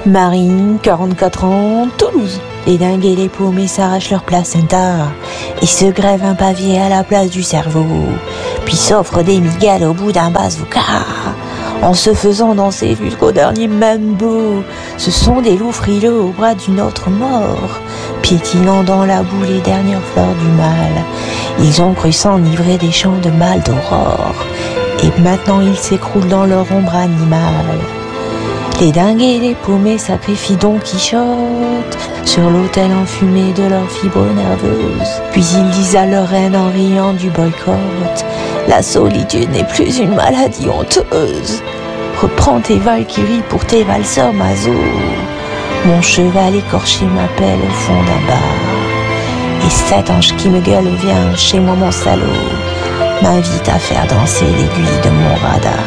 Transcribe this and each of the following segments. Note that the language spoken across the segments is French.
Marine, 44 ans, Toulouse. Les dingues et les paumés s'arrachent leur placenta et se grèvent un pavé à la place du cerveau, puis s'offrent des migales au bout d'un bazooka, en se faisant danser jusqu'au dernier mambo. Ce sont des loups frileux au bras d'une autre mort, piétinant dans la boue les dernières fleurs du mal. Ils ont cru s'enivrer des chants de mal d'aurore, et maintenant ils s'écroulent dans leur ombre animale. Les dingues et les paumés sacrifient Don Quichotte sur l'autel enfumé de leurs fibres nerveuses. Puis ils disent à leur reine en riant du boycott: la solitude n'est plus une maladie honteuse. Reprends tes valkyries pour tes valseurs maso. Mon cheval écorché m'appelle au fond d'un bar. Et cet ange qui me gueule: viens chez moi mon salaud, m'invite à faire danser l'aiguille de mon radar.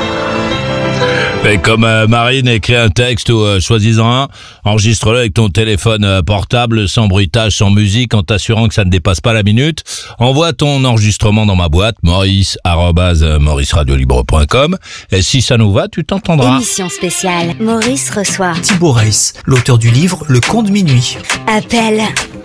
Et comme Marine écrit un texte ou choisis-en un, enregistre-le avec ton téléphone portable, sans bruitage, sans musique, en t'assurant que ça ne dépasse pas la minute. Envoie ton enregistrement dans ma boîte, maurice@mauriceradiolibre.com, et si ça nous va, tu t'entendras. Émission spéciale. Maurice reçoit Thibaut Reiss, l'auteur du livre Le Conte de Minuit. Appel.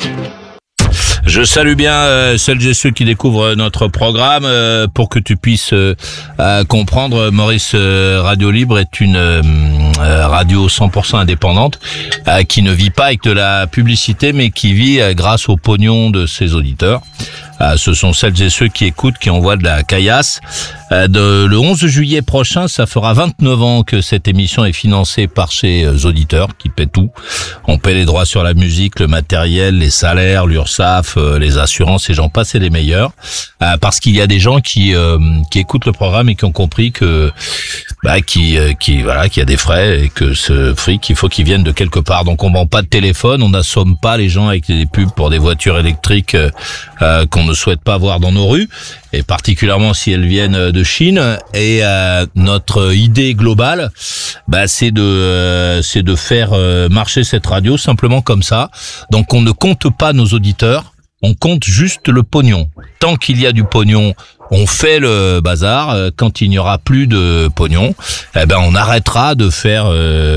Je salue bien celles et ceux qui découvrent notre programme. Pour que tu puisses comprendre, Maurice Radio Libre est une radio 100% indépendante qui ne vit pas avec de la publicité, mais qui vit grâce au pognon de ses auditeurs. Ce sont celles et ceux qui écoutent, qui envoient de la caillasse. Le 11 juillet prochain, ça fera 29 ans que cette émission est financée par ces auditeurs qui paient tout. On paie les droits sur la musique, le matériel, les salaires, l'URSSAF, les assurances, et j'en passe, et les meilleurs. Parce qu'il y a des gens qui écoutent le programme et qui ont compris que qu'il y a des frais, et que ce fric, il faut qu'il vienne de quelque part. Donc on vend pas de téléphone, on n'assomme pas les gens avec des pubs pour des voitures électriques qu'on ne souhaite pas voir dans nos rues, et particulièrement si elles viennent de Chine. Et notre idée globale, c'est de faire marcher cette radio simplement comme ça. Donc on ne compte pas nos auditeurs, on compte juste le pognon. Tant qu'il y a du pognon, on fait le bazar. Quand il n'y aura plus de pognon, on arrêtera de faire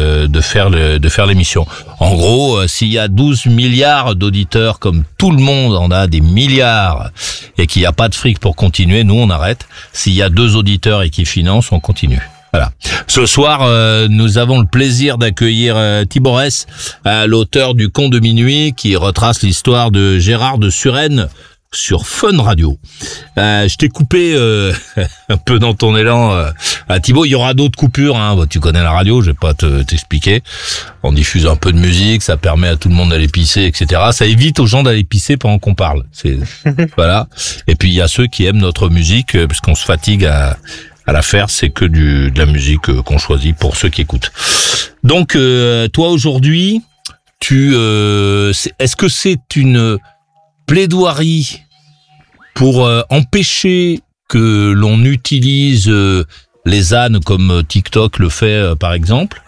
l'émission. En gros, s'il y a 12 milliards d'auditeurs, comme tout le monde en a des milliards, et qu'il n'y a pas de fric pour continuer, nous on arrête. S'il y a 2 auditeurs et qui financent, on continue. Voilà. Ce soir, nous avons le plaisir d'accueillir Thibaut Reiss, l'auteur du Conte de Minuit, qui retrace l'histoire de Gérard de Suresnes sur Fun Radio. Je t'ai coupé un peu dans ton élan, Thibaut. Il y aura d'autres coupures, hein. Tu connais la radio, je vais pas t'expliquer. On diffuse un peu de musique, ça permet à tout le monde d'aller pisser, etc. Ça évite aux gens d'aller pisser pendant qu'on parle. Voilà. Et puis il y a ceux qui aiment notre musique, parce qu'on se fatigue à la faire. C'est que de la musique qu'on choisit pour ceux qui écoutent. Donc toi aujourd'hui, est-ce que c'est une plaidoirie pour empêcher que l'on utilise les ânes comme TikTok le fait par exemple,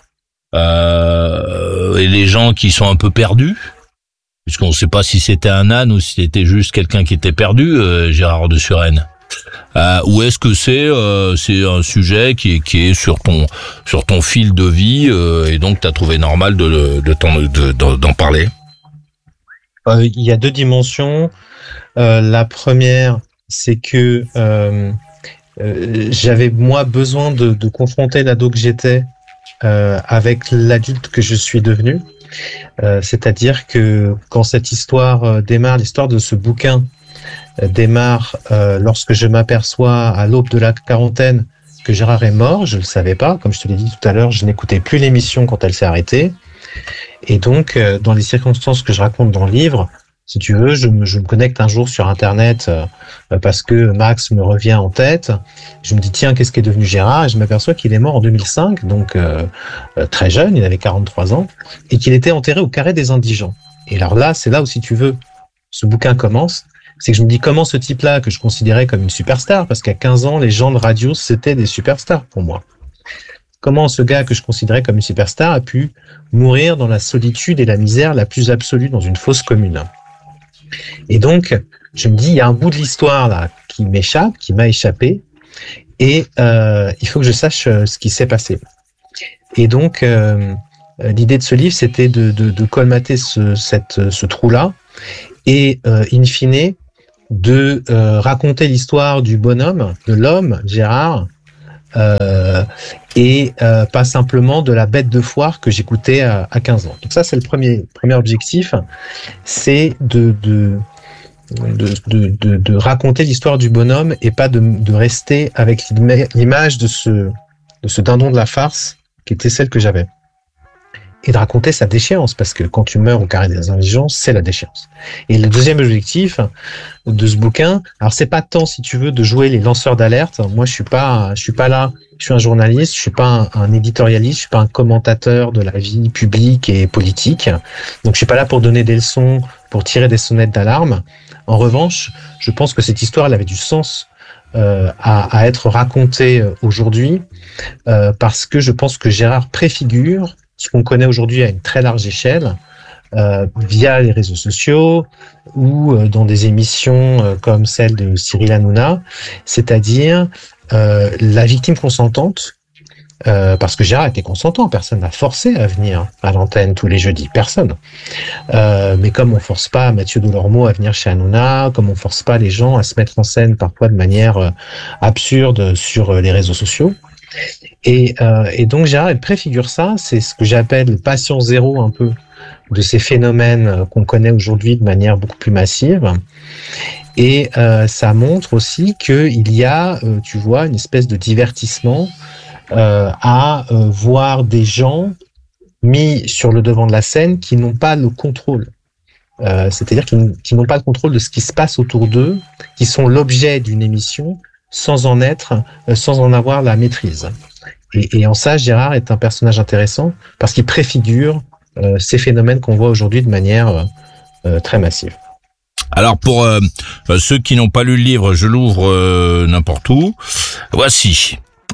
et les gens qui sont un peu perdus, puisqu'on ne sait pas si c'était un âne ou si c'était juste quelqu'un qui était perdu, Gérard de Suresnes, ou est-ce que c'est un sujet qui est sur ton fil de vie, et donc tu as trouvé normal d'en parler? Il y a 2 dimensions. La première, c'est que j'avais moi besoin de confronter l'ado que j'étais avec l'adulte que je suis devenu. C'est-à-dire que quand cette histoire démarre, l'histoire de ce bouquin démarre lorsque je m'aperçois à l'aube de la quarantaine que Gérard est mort. Je le savais pas, comme je te l'ai dit tout à l'heure, je n'écoutais plus l'émission quand elle s'est arrêtée. Et donc, dans les circonstances que je raconte dans le livre, si tu veux, je me connecte un jour sur Internet parce que Max me revient en tête. Je me dis, tiens, qu'est-ce qui est devenu Gérard? Et je m'aperçois qu'il est mort en 2005, donc très jeune, il avait 43 ans, et qu'il était enterré au Carré des Indigents. Et alors là, c'est là où, si tu veux, ce bouquin commence. C'est que je me dis, comment ce type-là, que je considérais comme une superstar, parce qu'à 15 ans, les gens de radio, c'était des superstars pour moi. Comment ce gars que je considérais comme une superstar a pu mourir dans la solitude et la misère la plus absolue dans une fosse commune. Et donc, je me dis, il y a un bout de l'histoire là qui m'échappe, qui m'a échappé, et il faut que je sache ce qui s'est passé. Et donc, l'idée de ce livre, c'était de colmater ce trou-là et, in fine, de raconter l'histoire du bonhomme, de l'homme, Gérard, et pas simplement de la bête de foire que j'écoutais à 15 ans. Donc ça, c'est le premier objectif, c'est de raconter l'histoire du bonhomme et pas de rester avec l'image de ce dindon de la farce qui était celle que j'avais. Et de raconter sa déchéance, parce que quand tu meurs au carré des indigents, c'est la déchéance. Et le deuxième objectif de ce bouquin, alors c'est pas tant, si tu veux, de jouer les lanceurs d'alerte. Moi, je suis pas là, je suis un journaliste, je suis pas un éditorialiste, je suis pas un commentateur de la vie publique et politique. Donc, je suis pas là pour donner des leçons, pour tirer des sonnettes d'alarme. En revanche, je pense que cette histoire, elle avait du sens à être racontée aujourd'hui, parce que je pense que Gérard préfigure ce qu'on connaît aujourd'hui à une très large échelle, via les réseaux sociaux ou dans des émissions comme celle de Cyril Hanouna, c'est-à-dire la victime consentante, parce que Gérard était consentant, personne n'a forcé à venir à l'antenne tous les jeudis, personne. Mais comme on force pas Mathieu Delormeau à venir chez Hanouna, comme on force pas les gens à se mettre en scène parfois de manière absurde sur les réseaux sociaux, et donc Gérard, il préfigure ça, c'est ce que j'appelle le patient zéro un peu de ces phénomènes qu'on connaît aujourd'hui de manière beaucoup plus massive. Et ça montre aussi qu'il y a, tu vois, une espèce de divertissement à voir des gens mis sur le devant de la scène qui n'ont pas le contrôle. C'est-à-dire qui n'ont pas le contrôle de ce qui se passe autour d'eux, qui sont l'objet d'une émission, sans en avoir la maîtrise. Et en ça, Gérard est un personnage intéressant parce qu'il préfigure ces phénomènes qu'on voit aujourd'hui de manière très massive. Alors pour ceux qui n'ont pas lu le livre, je l'ouvre n'importe où. Voici.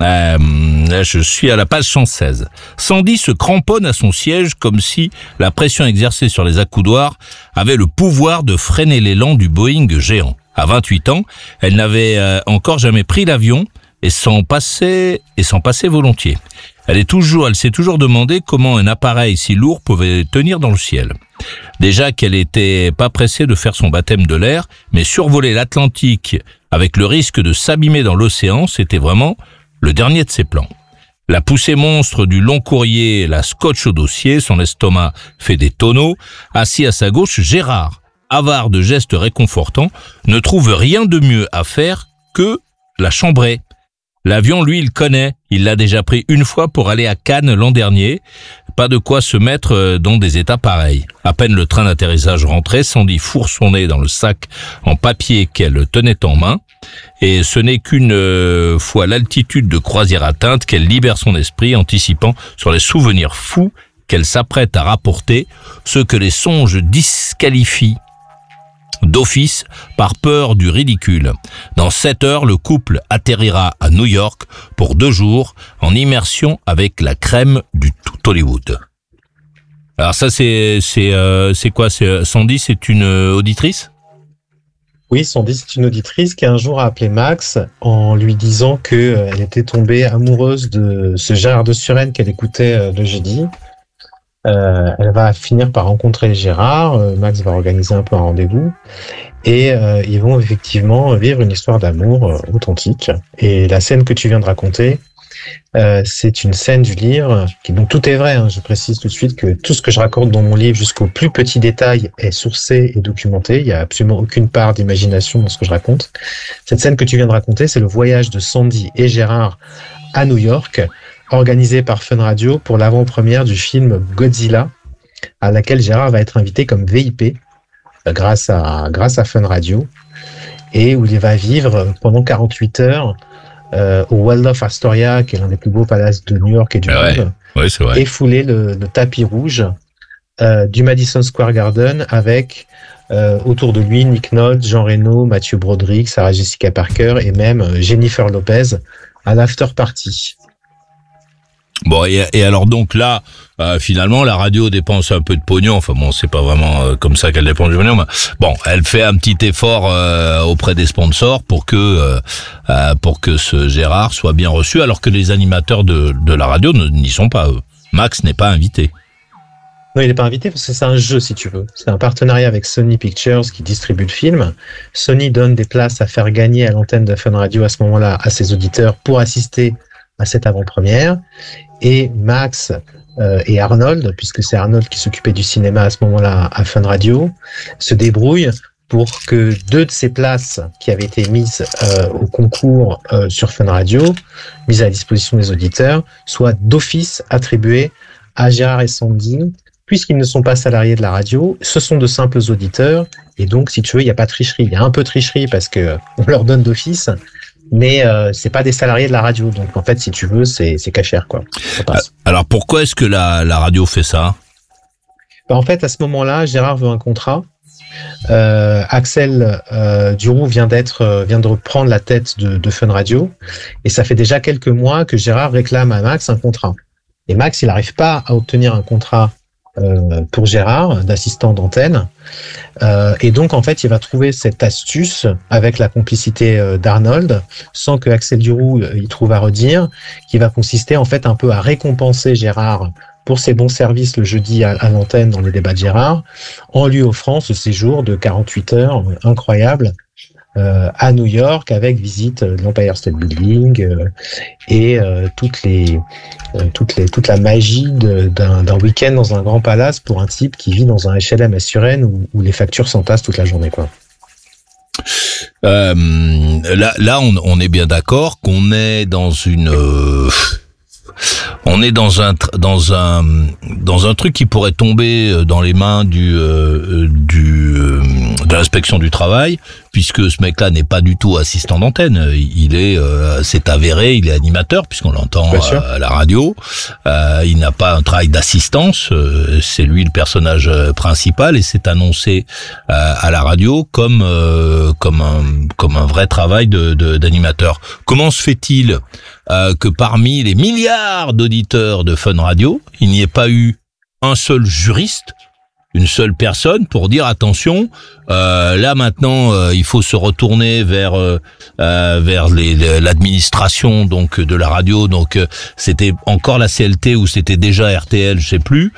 Là, je suis à la page 116. Sandy se cramponne à son siège comme si la pression exercée sur les accoudoirs avait le pouvoir de freiner l'élan du Boeing géant. À 28 ans, elle n'avait encore jamais pris l'avion et s'en passait volontiers. Elle s'est toujours demandé comment un appareil si lourd pouvait tenir dans le ciel. Déjà qu'elle était pas pressée de faire son baptême de l'air, mais survoler l'Atlantique avec le risque de s'abîmer dans l'océan, c'était vraiment le dernier de ses plans. La poussée monstre du long courrier la scotche au dossier, son estomac fait des tonneaux. Assis à sa gauche, Gérard, avare de gestes réconfortants, ne trouve rien de mieux à faire que la chambrer. L'avion, lui, il connaît. Il l'a déjà pris une fois pour aller à Cannes l'an dernier. Pas de quoi se mettre dans des états pareils. À peine le train d'atterrissage rentré, Sandy fourre son nez dans le sac en papier qu'elle tenait en main. Et ce n'est qu'une fois l'altitude de croisière atteinte qu'elle libère son esprit, anticipant sur les souvenirs fous qu'elle s'apprête à rapporter, ceux que les songes disqualifient d'office par peur du ridicule. Dans 7 heures, le couple atterrira à New York pour 2 jours en immersion avec la crème du tout Hollywood. Alors ça, c'est quoi? Sandy, c'est une auditrice? Oui, Sandy, c'est une auditrice qui un jour a appelé Max en lui disant qu'elle était tombée amoureuse de ce Gérard de Suresnes qu'elle écoutait le jeudi. Elle va finir par rencontrer Gérard, Max va organiser un peu un rendez-vous et ils vont effectivement vivre une histoire d'amour authentique. Et la scène que tu viens de raconter, c'est une scène du livre qui, donc tout est vrai, hein, je précise tout de suite que tout ce que je raconte dans mon livre jusqu'au plus petit détail est sourcé et documenté, il n'y a absolument aucune part d'imagination dans ce que je raconte. Cette scène que tu viens de raconter, c'est le voyage de Sandy et Gérard à New York, organisé par Fun Radio pour l'avant-première du film Godzilla, à laquelle Gérard va être invité comme VIP grâce à Fun Radio, et où il va vivre pendant 48 heures au Waldorf Astoria, qui est l'un des plus beaux palaces de New York et du monde, ouais, c'est vrai. et fouler le tapis rouge du Madison Square Garden avec autour de lui Nick Nolte, Jean Reno, Matthew Broderick, Sarah Jessica Parker et même Jennifer Lopez à l'after party. Bon, et alors donc là, finalement, la radio dépense un peu de pognon. Enfin bon, c'est pas vraiment comme ça qu'elle dépense du pognon, mais bon, elle fait un petit effort auprès des sponsors pour que ce Gérard soit bien reçu, alors que les animateurs de la radio n'y sont pas. Max n'est pas invité. Non, il n'est pas invité parce que c'est un jeu, si tu veux. C'est un partenariat avec Sony Pictures qui distribue le film. Sony donne des places à faire gagner à l'antenne de Fun Radio à ce moment-là à ses auditeurs pour assister à cette avant-première. Et Max et Arnold, puisque c'est Arnold qui s'occupait du cinéma à ce moment-là à Fun Radio, se débrouillent pour que 2 de ces places qui avaient été mises au concours sur Fun Radio, mises à la disposition des auditeurs, soient d'office attribuées à Gérard et Sandy, puisqu'ils ne sont pas salariés de la radio, ce sont de simples auditeurs, et donc, si tu veux, il n'y a pas de tricherie. Il y a un peu de tricherie parce que on leur donne d'office, mais c'est pas des salariés de la radio. Donc, en fait, si tu veux, c'est cachère, quoi. Alors, pourquoi est-ce que la radio fait ça? En fait, à ce moment-là, Gérard veut un contrat. Axel Duroux vient de reprendre la tête de Fun Radio, et ça fait déjà quelques mois que Gérard réclame à Max un contrat. Et Max, il n'arrive pas à obtenir un contrat pour Gérard d'assistant d'antenne, et donc en fait, il va trouver cette astuce avec la complicité d'Arnold, sans que Axel Duroux y trouve à redire, qui va consister en fait un peu à récompenser Gérard pour ses bons services le jeudi à l'antenne dans les débats de Gérard, en lui offrant ce séjour de 48 heures incroyable à New York avec visite de l'Empire State Building et toute la magie d'un week-end dans un grand palace pour un type qui vit dans un HLM à Suresnes où les factures s'entassent toute la journée, quoi. Là, on est bien d'accord qu'on est dans une on est dans un truc qui pourrait tomber dans les mains de l'inspection du travail, puisque ce mec-là n'est pas du tout assistant d'antenne. Il est, c'est avéré, il est animateur puisqu'on l'entend à la radio. Il n'a pas un travail d'assistance. C'est lui le personnage principal et c'est annoncé à la radio comme un vrai travail d'animateur. Comment se fait-il que parmi les milliards d'auditeurs de Fun Radio, il n'y ait pas eu un seul juriste, une seule personne pour dire attention, là maintenant il faut se retourner vers l'administration donc de la radio, donc c'était encore la CLT ou c'était déjà RTL, je sais plus,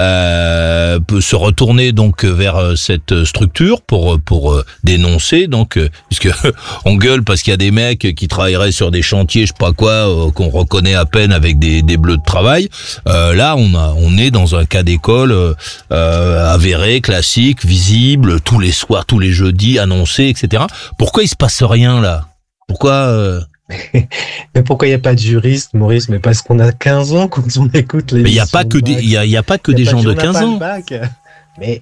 peut se retourner donc vers cette structure pour dénoncer, donc puisque on gueule parce qu'il y a des mecs qui travailleraient sur des chantiers, je sais pas quoi, qu'on reconnaît à peine avec des bleus de travail. Là on est dans un cas d'école avéré, classique, visible, tous les soirs, tous les jeudis, annoncé, etc. Pourquoi il se passe rien là? Pourquoi Mais pourquoi il n'y a pas de juriste, Maurice? Mais parce qu'on a 15 ans quand on écoute les. Mais il n'y a pas que des gens de 15 ans. Mais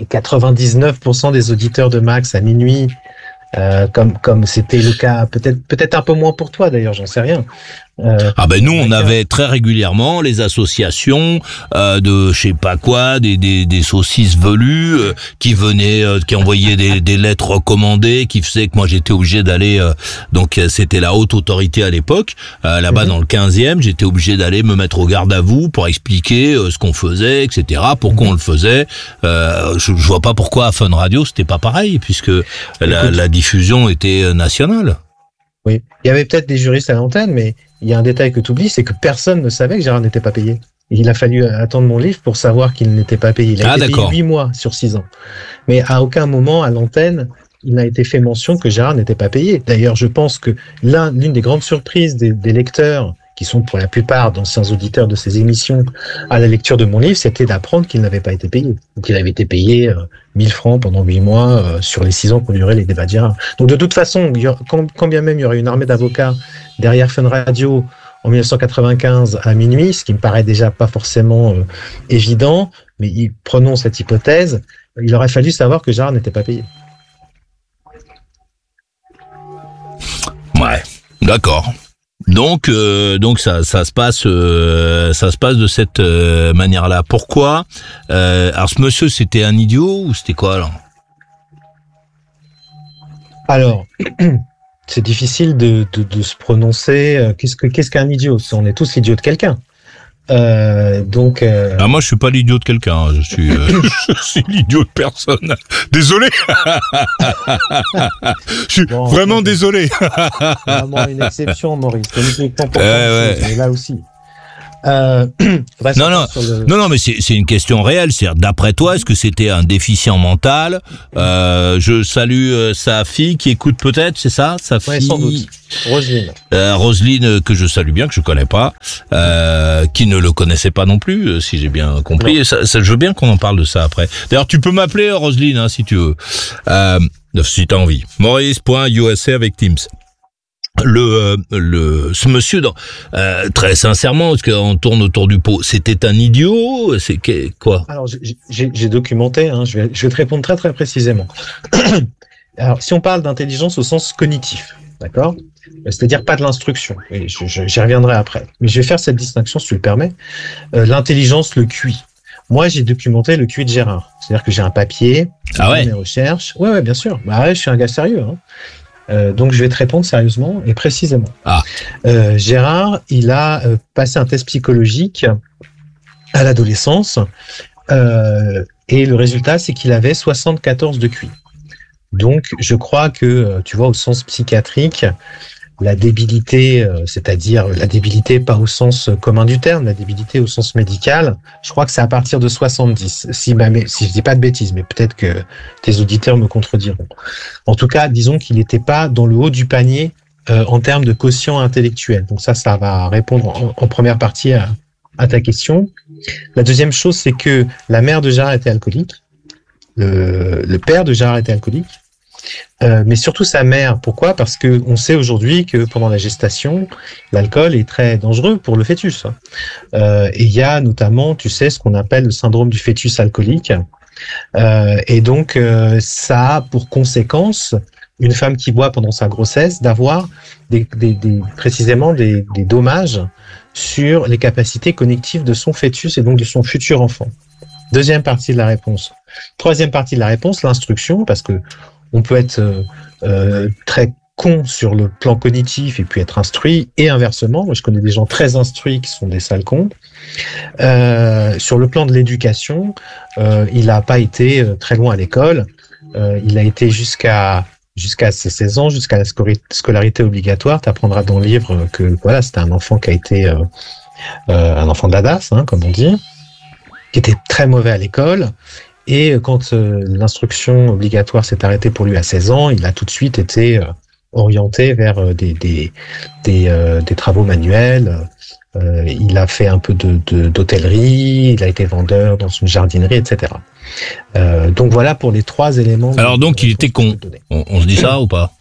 99% des auditeurs de Max à minuit, comme c'était le cas, peut-être un peu moins pour toi d'ailleurs, j'en sais rien. Nous on avait très régulièrement les associations de je sais pas quoi, des saucisses velues qui venaient, qui envoyaient des lettres recommandées, qui faisaient que moi j'étais obligé d'aller, donc c'était la haute autorité à l'époque, là-bas dans le 15e, j'étais obligé d'aller me mettre au garde à vous pour expliquer ce qu'on faisait, etc. Pourquoi on le faisait. Je vois pas pourquoi à Fun Radio c'était pas pareil, puisque la diffusion était nationale. Oui, il y avait peut-être des juristes à l'antenne, mais il y a un détail que tu oublies, c'est que personne ne savait que Gérard n'était pas payé. Il a fallu attendre mon livre pour savoir qu'il n'était pas payé. Il a été payé 8 mois sur 6 ans. Mais à aucun moment, à l'antenne, il n'a été fait mention que Gérard n'était pas payé. D'ailleurs, je pense que l'une des grandes surprises des lecteurs, qui sont pour la plupart d'anciens auditeurs de ces émissions, à la lecture de mon livre, c'était d'apprendre qu'il n'avait pas été payé. Donc il avait été payé 1000 francs pendant 8 mois sur les 6 ans qu'ont duré les débats de Gérard. Donc de toute façon, quand bien même il y aurait une armée d'avocats derrière Fun Radio en 1995 à minuit, ce qui me paraît déjà pas forcément évident, mais prenons cette hypothèse, il aurait fallu savoir que Gérard n'était pas payé. Ouais, d'accord. Donc ça se passe de cette manière-là. Pourquoi alors ce monsieur c'était un idiot ou c'était quoi alors? Alors c'est difficile de se prononcer. Qu'est-ce qu'un idiot? On est tous idiots de quelqu'un. Moi je suis pas l'idiot de quelqu'un, je suis l'idiot de personne. Désolé. Je suis vraiment désolé. Vraiment une exception, Maurice. Mais là aussi. Non, mais c'est une question réelle. C'est d'après toi, est-ce que c'était un déficient mental? Je salue sa fille qui écoute peut-être, c'est ça, sa fille. Oui, sans doute. Roselyne. Roselyne, que je salue bien, que je connais pas, qui ne le connaissait pas non plus, si j'ai bien compris. Et ça, je veux bien qu'on en parle de ça après. D'ailleurs, tu peux m'appeler Roselyne, hein, si tu veux, si t'as envie. Maurice.USA avec Teams. Ce monsieur, très sincèrement, parce qu'on tourne autour du pot, c'était un idiot, quoi? Alors, j'ai documenté, hein, je vais te répondre très très précisément. Alors, si on parle d'intelligence au sens cognitif, d'accord? C'est-à-dire pas de l'instruction, et j'y reviendrai après. Mais je vais faire cette distinction, si tu le permets. L'intelligence, le QI. Moi, j'ai documenté le QI de Gérard. C'est-à-dire que j'ai un papier, mes recherches. Ouais, bien sûr. Bah ouais, je suis un gars sérieux, hein. Donc, je vais te répondre sérieusement et précisément. Gérard, il a passé un test psychologique à l'adolescence et le résultat, c'est qu'il avait 74 de QI. Donc, je crois que, tu vois, au sens psychiatrique, la débilité, c'est-à-dire la débilité pas au sens commun du terme, la débilité au sens médical, je crois que c'est à partir de 70. Si je dis pas de bêtises, mais peut-être que tes auditeurs me contrediront. En tout cas, disons qu'il n'était pas dans le haut du panier en termes de quotient intellectuel. Donc ça va répondre en première partie à ta question. La deuxième chose, c'est que la mère de Gérard était alcoolique, le père de Gérard était alcoolique. Mais surtout sa mère. Pourquoi? Parce que on sait aujourd'hui que pendant la gestation, l'alcool est très dangereux pour le fœtus. Et il y a notamment, tu sais, ce qu'on appelle le syndrome du fœtus alcoolique. Et donc, ça a pour conséquence, une femme qui boit pendant sa grossesse, d'avoir précisément des dommages sur les capacités cognitives de son fœtus et donc de son futur enfant. Deuxième partie de la réponse. Troisième partie de la réponse, l'instruction, parce que on peut être très con sur le plan cognitif et puis être instruit, et inversement. Moi, je connais des gens très instruits qui sont des sales cons. Sur le plan de l'éducation, il n'a pas été très loin à l'école. Il a été jusqu'à ses 16 ans, jusqu'à la scolarité obligatoire. Tu apprendras dans le livre que voilà, c'était un enfant qui a été un enfant de la DAS, hein, comme on dit, qui était très mauvais à l'école. Et quand l'instruction obligatoire s'est arrêtée pour lui à 16 ans, il a tout de suite été orienté vers des travaux manuels. Il a fait un peu d'hôtellerie, il a été vendeur dans une jardinerie, etc. Donc voilà pour les trois éléments. Alors donc il était con. On se dit ça ou pas?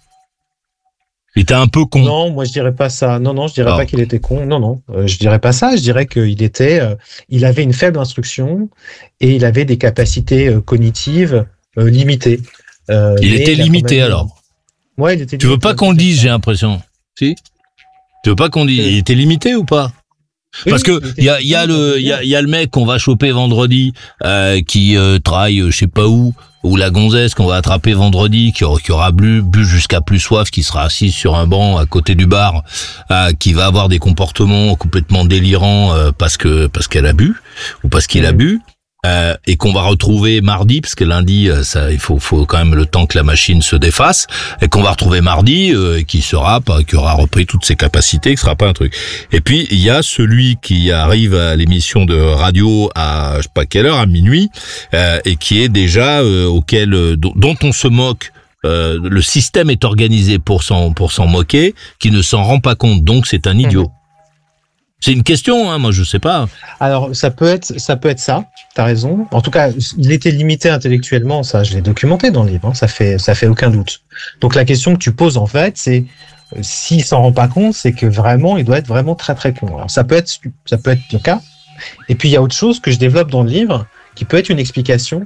Il était un peu con. Non, moi je dirais pas ça. Non, je dirais pas qu'il était con. Non, je dirais pas ça. Je dirais qu'il il avait une faible instruction et il avait des capacités cognitives limitées. Il était limité alors. Ouais, il était. Tu veux pas qu'on le dise, j'ai l'impression. Si. Tu veux pas qu'on dise, il était limité ou pas? Parce que il y a le mec qu'on va choper vendredi qui travaille je sais pas où, ou la gonzesse qu'on va attraper vendredi qui aura bu jusqu'à plus soif, qui sera assise sur un banc à côté du bar, qui va avoir des comportements complètement délirants parce qu'elle a bu ou parce qu'il a bu. Et qu'on va retrouver mardi, parce que lundi, il faut quand même le temps que la machine se défasse, et qu'on va retrouver mardi, qui aura repris toutes ses capacités, qui sera pas un truc. Et puis il y a celui qui arrive à l'émission de radio à je sais pas quelle heure, à minuit, et qui est déjà dont on se moque. Le système est organisé pour s'en moquer, qui ne s'en rend pas compte, donc c'est un idiot. C'est une question, hein, moi je sais pas. Alors ça peut être ça. T'as raison. En tout cas, il était limité intellectuellement, ça je l'ai documenté dans le livre. Hein, ça fait aucun doute. Donc la question que tu poses en fait, c'est s'il s'en rend pas compte, c'est que vraiment il doit être vraiment très très con. Alors ça peut être le cas. Et puis il y a autre chose que je développe dans le livre qui peut être une explication.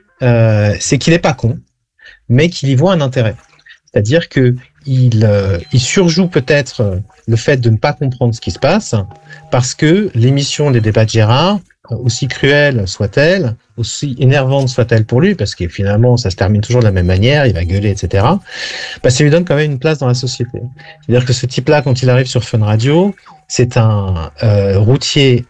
C'est qu'il est pas con, mais qu'il y voit un intérêt. C'est-à-dire que il surjoue peut-être le fait de ne pas comprendre ce qui se passe, parce que l'émission des débats de Gérard, aussi cruelle soit-elle, aussi énervante soit-elle pour lui, parce que finalement ça se termine toujours de la même manière, il va gueuler, etc., ça lui donne quand même une place dans la société. C'est-à-dire que ce type-là, quand il arrive sur Fun Radio, c'est un routier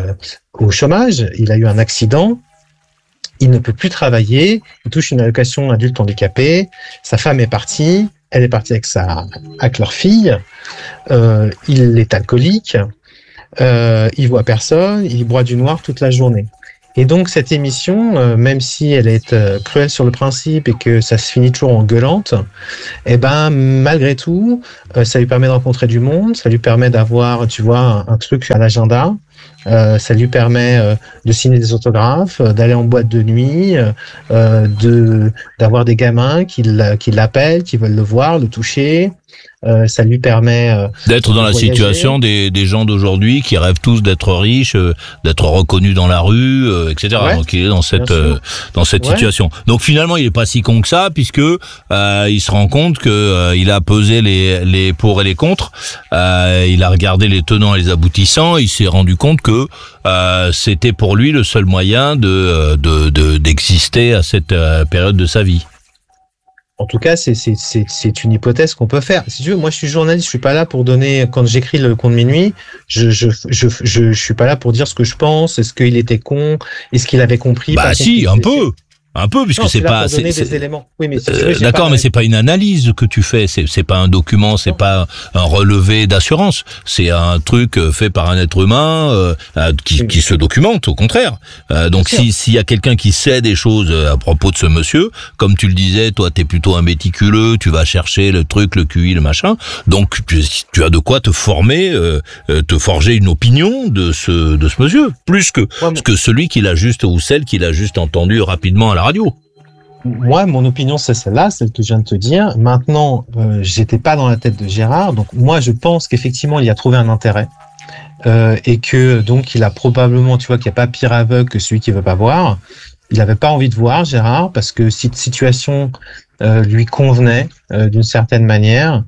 au chômage, il a eu un accident, il ne peut plus travailler, il touche une allocation adulte handicapé, sa femme est partie, elle est partie avec leur fille, il est alcoolique, il voit personne, il broie du noir toute la journée. Et donc cette émission, même si elle est cruelle sur le principe et que ça se finit toujours en gueulante, eh ben malgré tout, ça lui permet de rencontrer du monde, ça lui permet d'avoir, tu vois, un truc à l'agenda. Ça lui permet de signer des autographes, d'aller en boîte de nuit, d'avoir des gamins qui l'appellent, qui veulent le voir, le toucher. Ça lui permet d'être dans la voyager. Situation des gens d'aujourd'hui qui rêvent tous d'être riches, d'être reconnus dans la rue, etc. Ouais, donc il est dans cette Ouais. situation. Donc finalement il est pas si con que ça, puisque il se rend compte que il a pesé les pour et les contre. Il a regardé les tenants et les aboutissants. Il s'est rendu compte que c'était pour lui le seul moyen d'exister à cette période de sa vie. En tout cas, c'est une hypothèse qu'on peut faire. Si tu veux, moi, je suis journaliste, je suis pas là pour donner. Quand j'écris le Conte de minuit, je suis pas là pour dire ce que je pense. Est-ce qu'il était con? Est-ce qu'il avait compris? Bah si, un peu, puisque non, c'est là pas. pour donner des éléments. Oui, mais si tu veux, j'ai D'accord, pas mais c'est pas une analyse que tu fais. C'est pas un document, c'est pas un relevé d'assurance. C'est un truc fait par un être humain qui se documente, au contraire. Donc s'il y a quelqu'un qui sait des choses à propos de ce monsieur, comme tu le disais, toi t'es plutôt un méticuleux, tu vas chercher le truc, le QI, le machin. Donc tu as de quoi te former, te forger une opinion de ce monsieur, plus que celui qui l'a juste ou celle qui l'a juste entendu rapidement à la radio. Moi, mon opinion, c'est celle-là, celle que je viens de te dire. Maintenant, j'étais pas dans la tête de Gérard, donc moi, je pense qu'effectivement, il y a trouvé un intérêt et que donc il a probablement, tu vois, qu'il n'y a pas pire aveugle que celui qui veut pas voir. Il n'avait pas envie de voir Gérard parce que cette situation lui convenait d'une certaine manière.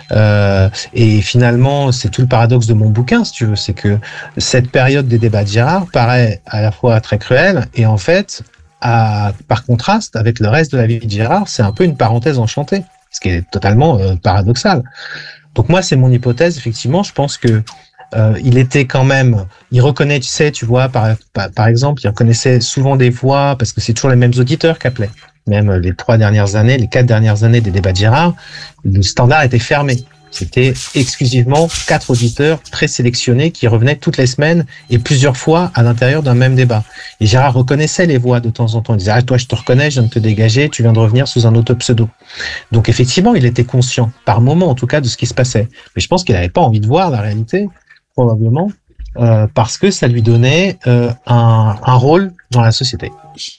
Et finalement, c'est tout le paradoxe de mon bouquin, si tu veux, c'est que cette période des débats de Gérard paraît à la fois très cruelle et en fait, par contraste avec le reste de la vie de Gérard, c'est un peu une parenthèse enchantée, ce qui est totalement paradoxal. Donc moi, c'est mon hypothèse. Effectivement, je pense que il était quand même, il reconnaît, tu vois, par exemple, il reconnaissait souvent des voix parce que c'est toujours les mêmes auditeurs qui appelaient. Même les 4 dernières années des débats de Gérard, le standard était fermé. C'était exclusivement 4 auditeurs présélectionnés qui revenaient toutes les semaines et plusieurs fois à l'intérieur d'un même débat. Et Gérard reconnaissait les voix de temps en temps. Il disait « Ah, toi, je te reconnais, je viens de te dégager, tu viens de revenir sous un autre pseudo. » Donc effectivement, il était conscient, par moment en tout cas, de ce qui se passait. Mais je pense qu'il n'avait pas envie de voir la réalité, probablement, parce que ça lui donnait un rôle dans la société.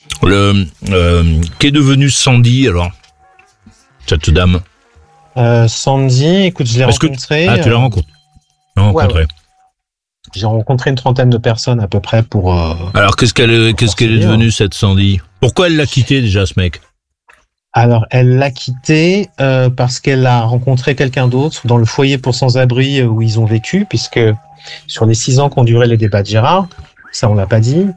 Qu'est devenu Sandy, alors, cette dame? Sandy, écoute, je l'ai rencontré. Tu l'as rencontré. Ouais. J'ai rencontré une 30aine de personnes à peu près pour. Alors qu'est-ce qu'elle est devenue, cette Sandy? Pourquoi elle l'a quitté déjà, ce mec? Alors elle l'a quitté parce qu'elle a rencontré quelqu'un d'autre dans le foyer pour sans-abri où ils ont vécu, puisque sur les 6 ans qu'ont duré les débats de Gérard, ça on l'a pas dit,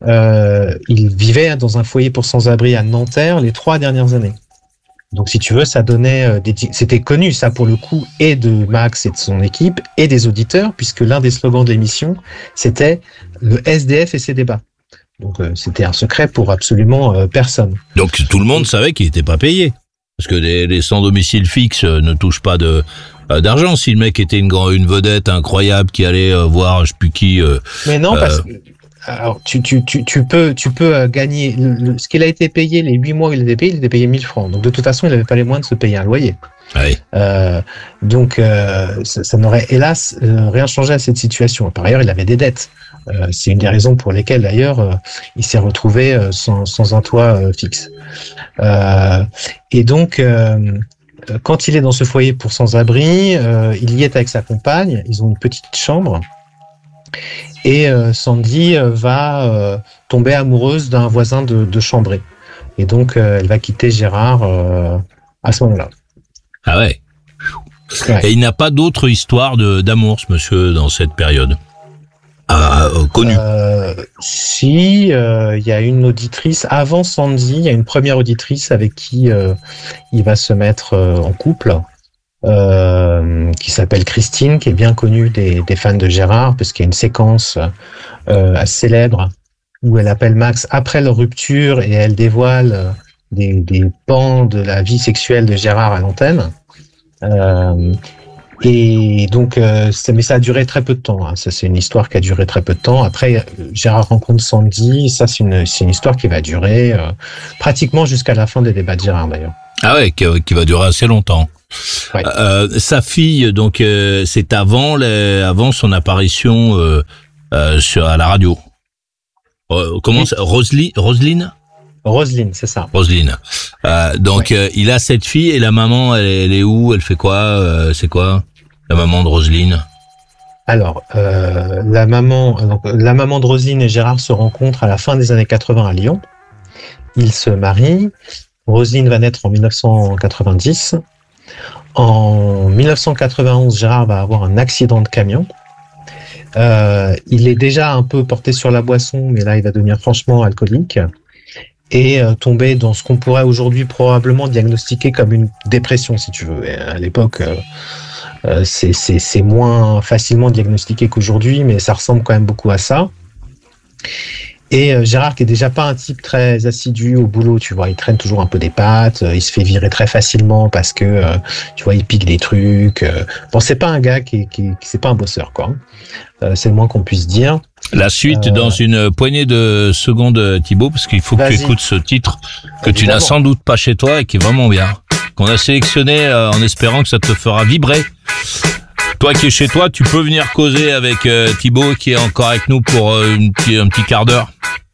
il vivait dans un foyer pour sans-abri à Nanterre les 3 dernières années. Donc, si tu veux, ça donnait c'était connu, ça, pour le coup, et de Max et de son équipe, et des auditeurs, puisque l'un des slogans de l'émission, c'était le SDF et ses débats. Donc, c'était un secret pour absolument personne. Donc, tout le monde savait qu'il n'était pas payé. Parce que les sans domicile fixe ne touchent pas d'argent. Si le mec était une vedette incroyable qui allait voir, je sais plus qui. Mais non, parce que. Alors, tu peux gagner ce qu'il a été payé, les 8 mois où il était payé 1000 francs. Donc, de toute façon, il n'avait pas les moyens de se payer un loyer. Oui. Donc, ça n'aurait, hélas, rien changé à cette situation. Par ailleurs, il avait des dettes. C'est une des raisons pour lesquelles, d'ailleurs, il s'est retrouvé sans un toit fixe. Et donc, quand il est dans ce foyer pour sans-abri, il y est avec sa compagne. Ils ont une petite chambre. Et Sandy va tomber amoureuse d'un voisin de Chambray. Et donc, elle va quitter Gérard à ce moment-là. Ah ouais. Et il n'a pas d'autre histoire d'amour, ce monsieur, dans cette période connue. Si, il y a une auditrice, avant Sandy, il y a une première auditrice avec qui il va se mettre en couple. Qui s'appelle Christine, qui est bien connue des fans de Gérard, parce qu'il y a une séquence assez célèbre où elle appelle Max après leur rupture et elle dévoile des pans de la vie sexuelle de Gérard à l'antenne. Et donc, mais ça a duré très peu de temps. Hein. Ça, c'est une histoire qui a duré très peu de temps. Après, Gérard rencontre Sandy. Ça, c'est une histoire qui va durer pratiquement jusqu'à la fin des débats de Gérard, d'ailleurs. Ah ouais, qui va durer assez longtemps. Ouais. Sa fille, donc, c'est avant son apparition à la radio. Comment ça, Roselyne, c'est ça. Roselyne. Donc, il a cette fille et la maman, elle est où? Elle fait quoi? C'est quoi la maman de Roselyne? Alors, la maman de Roselyne et Gérard se rencontrent à la fin des années 80 à Lyon. Ils se marient. Roselyne va naître en 1990. En 1991, Gérard va avoir un accident de camion. Il est déjà un peu porté sur la boisson, mais là, il va devenir franchement alcoolique et tomber dans ce qu'on pourrait aujourd'hui probablement diagnostiquer comme une dépression, si tu veux. Et à l'époque, c'est moins facilement diagnostiqué qu'aujourd'hui, mais ça ressemble quand même beaucoup à ça. Et Gérard, qui est déjà pas un type très assidu au boulot, tu vois, il traîne toujours un peu des pattes, il se fait virer très facilement parce que, tu vois, il pique des trucs. Bon, c'est pas un gars qui c'est pas un bosseur, quoi. C'est le moins qu'on puisse dire. La suite dans une poignée de secondes, Thibaut, parce qu'il faut que tu écoutes ce titre que tu n'as sans doute pas chez toi et qui est vraiment bien, qu'on a sélectionné en espérant que ça te fera vibrer. Toi qui es chez toi, tu peux venir causer avec Thibaut qui est encore avec nous pour un petit quart d'heure.